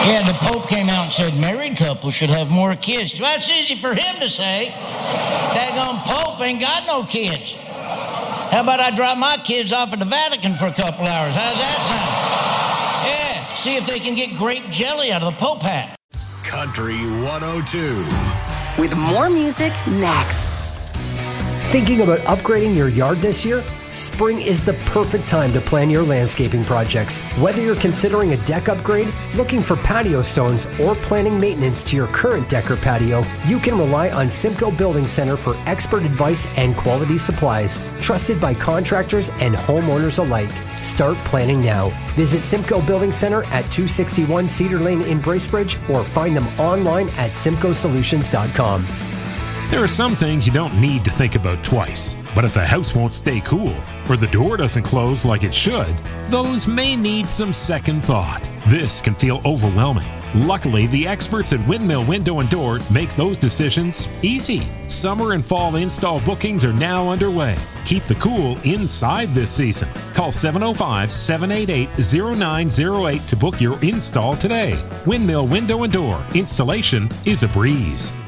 Yeah, the Pope came out and said married couples should have more kids. Well, that's easy for him to say. Daggone Pope ain't got no kids. How about I drop my kids off at the Vatican for a couple hours? How's that sound? Yeah, see if they can get grape jelly out of the Pope hat. Country 102. With more music next. Thinking about upgrading your yard this year? Spring is the perfect time to plan your landscaping projects. Whether you're considering a deck upgrade, looking for patio stones, or planning maintenance to your current deck or patio, you can rely on Simcoe Building Center for expert advice and quality supplies, trusted by contractors and homeowners alike. Start planning now. Visit Simcoe Building Center at 261 Cedar Lane in Bracebridge or find them online at simcoesolutions.com. There are some things you don't need to think about twice, but if the house won't stay cool or the door doesn't close like it should, those may need some second thought. This can feel overwhelming. Luckily, the experts at Windmill Window and Door make those decisions easy. Summer and fall install bookings are now underway. Keep the cool inside this season. Call 705-788-0908 to book your install today. Windmill Window and Door. Installation is a breeze.